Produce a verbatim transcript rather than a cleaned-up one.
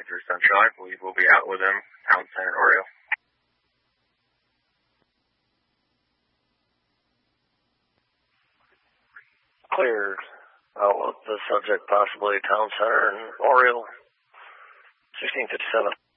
through Central. I believe we'll be out with him, Town Center, Oriole. Cleared. Outlook, the subject possibly Town Center and Oriole. sixteen fifty-seven.